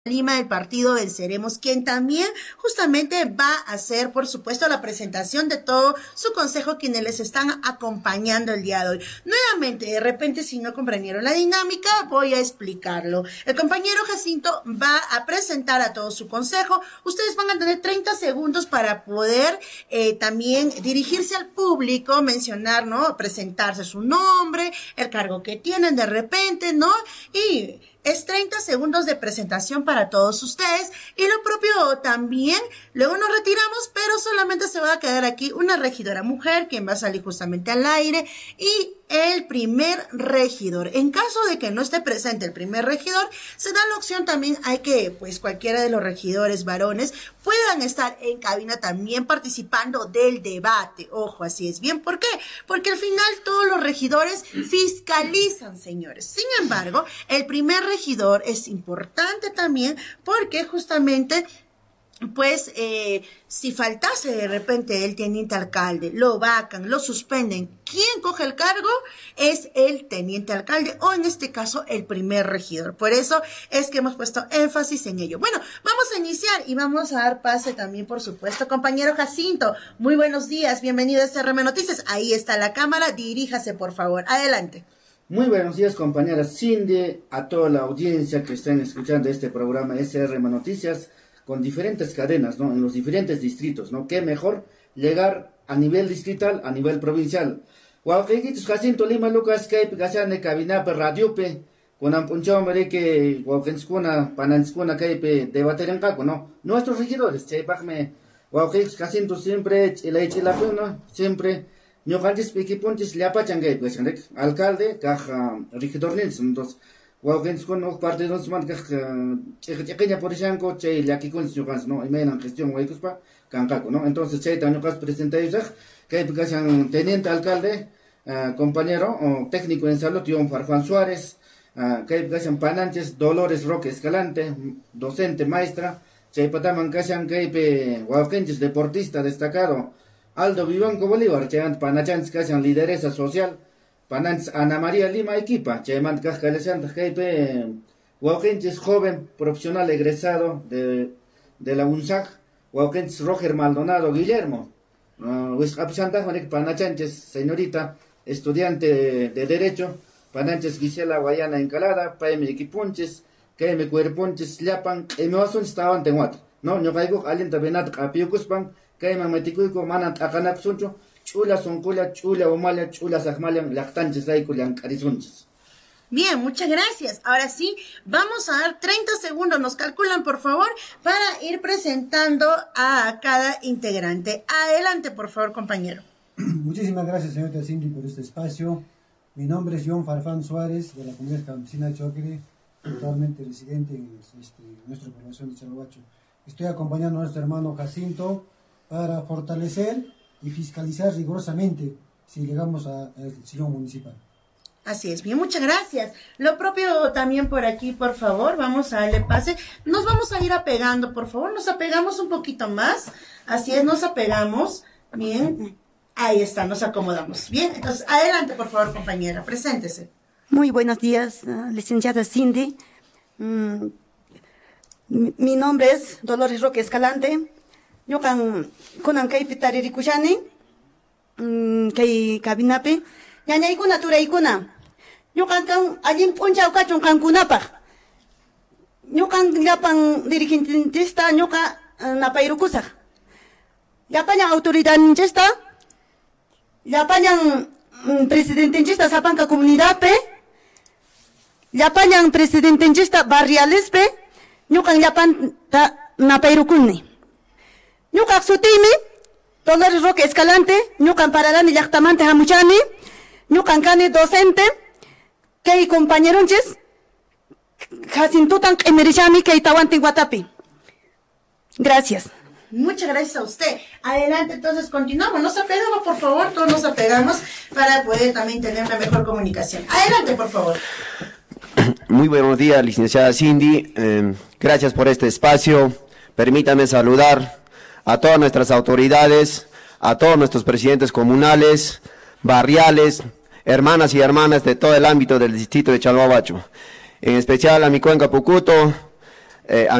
Lima del partido Venceremos, quien también justamente va a hacer, por supuesto, la presentación de todo su consejo, quienes les están acompañando el día de hoy. Nuevamente, de repente, si no comprendieron la dinámica, voy a explicarlo. El compañero Jacinto va a presentar a todo su consejo. Ustedes van a tener 30 segundos para poder también dirigirse al público, mencionar, ¿no? Presentarse su nombre, el cargo que tienen de repente, ¿no? Y es 30 segundos de presentación para todos ustedes y lo propio también, luego nos retiramos, pero solamente se va a quedar aquí una regidora mujer, quien va a salir justamente al aire, y el primer regidor. En caso de que no esté presente el primer regidor, se da la opción también, hay que, pues cualquiera de los regidores varones puedan estar en cabina también participando del debate. Ojo, así es bien. ¿Por qué? Porque al final todos los regidores fiscalizan, señores. Sin embargo, el primer regidor es importante también porque justamente pues si faltase de repente el teniente alcalde, lo vacan, lo suspenden, ¿quién coge el cargo? Es el teniente alcalde o en este caso el primer regidor. Por eso es que hemos puesto énfasis en ello. Bueno, vamos a iniciar y vamos a dar pase también, por supuesto, compañero Jacinto. Muy buenos días, bienvenido a SRM Noticias. Ahí está la cámara, diríjase por favor, adelante. Muy buenos días, compañera Cindy, a toda la audiencia que están escuchando este programa SRM Noticias, con diferentes cadenas, ¿no? En los diferentes distritos, ¿no? Qué mejor llegar a nivel distrital, a nivel provincial. Huawquequitos Jacinto Lima Lucas Skype Gasane Cabinape Radiope, con Ampunchombre que Huawquenskuna, Pananskuna Kaipe debaterencaco, ¿no? Nuestros regidores, Chaypagme, Huawquequitos Jacinto siempre, ¿no? Siempre, ñojantis piquipuntis Liapachangay, pues, alcalde, caja, regidor Nilsson, entonces, Huawquenskuna con parte de los mangas pequeña por ejemplo chay ya que con su no y menos gestión huaycuspa cancaco, ¿no? Entonces chay también cas presentáis que hay teniente alcalde, compañero o técnico en salud John Farfán Suárez, que hay pananches Dolores Roque Escalante, docente maestra, chay pataman que hay huawquenches deportista destacado Aldo Vivanco Bolívar, chay panachans que hay lideresa social. Panans Ana María Lima equipa, Chayman Cascalesanta Jaipe, Huauquenches joven profesional egresado de la UNSAC, Huauquenches Roger Maldonado Guillermo, Wiscapsanta Juanic Panachanches, señorita, estudiante de Derecho, Pananches Gisela Guayana Encalada, Paime Equipunches, Kaime Cuerpunches, Llapan, Emoasun estaban Tehuat, no, Ñocaigo, Alienta Benat Apiucuspan, Kaima Meticuico, Manat Acanapsuncho, Chula Soncula, Chula Omalia, Chula Sajmalian, Lactanches, Raiculian, Carizunches. Bien, muchas gracias. Ahora sí, vamos a dar 30 segundos, nos calculan por favor, para ir presentando a cada integrante. Adelante, por favor, compañero. Muchísimas gracias, señorita Cindy, por este espacio. Mi nombre es John Farfán Suárez, de la Comunidad Campesina de Choquere, actualmente residente en nuestra población de Chalahuacho. Estoy acompañando a nuestro hermano Jacinto para fortalecer y fiscalizar rigurosamente si llegamos al sillón municipal. Así es, bien, muchas gracias. Lo propio también por aquí, por favor, vamos a darle pase. Nos vamos a ir apegando, por favor, nos apegamos un poquito más. Así es, nos apegamos. Bien, ahí está, nos acomodamos. Bien, entonces, adelante, por favor, compañera, preséntese. Muy buenos días, licenciada Cindy. Mi nombre es Dolores Roque Escalante. Yo kunan kay pitaririkusani, kay kabinape, ñañaykuna turaykuna. Yo kan allin punchaw kachun kankunapaq. Yo kan llapan dirigentista, yo ka napayrukusaq. Llapañan autoridadninchista, llapañan presidentinchista sapanka comunidadpe, llapañan presidentinchista barrialespe, yo kan llapan napayrukuni. Ñuqa sutimi, Dolores Roque Escalante, ñuqa paralani llaqtamanta hamuchani, ñuqa kani docente, kay compañeronches, Jacintutan q'imirishami kay tawantin watapi. Gracias. Muchas gracias a usted. Adelante, entonces continuamos. Nos apegamos, por favor, todos nos apegamos para poder también tener una mejor comunicación. Adelante, por favor. Muy buenos días, licenciada Cindy. Gracias por este espacio. Permítame saludar a todas nuestras autoridades, a todos nuestros presidentes comunales, barriales, hermanas y hermanas de todo el ámbito del distrito de Chalhuahuacho. En especial a mi cuenca Pucuto, a